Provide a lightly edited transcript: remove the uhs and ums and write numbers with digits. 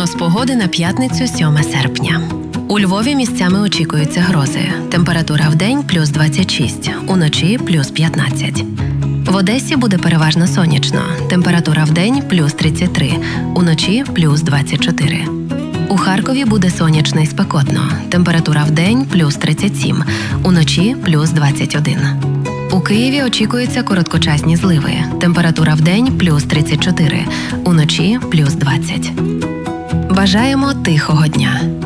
Прогноз погоди на п'ятницю 7 серпня. У Львові місцями очікуються грози. Температура вдень – плюс 26, уночі – плюс 15. В Одесі буде переважно сонячно. Температура вдень – плюс 33, уночі – плюс 24. У Харкові буде сонячно і спекотно. Температура вдень – плюс 37, уночі – плюс 21. У Києві очікуються короткочасні зливи. Температура вдень – плюс 34, уночі – плюс 20. Бажаємо тихого дня!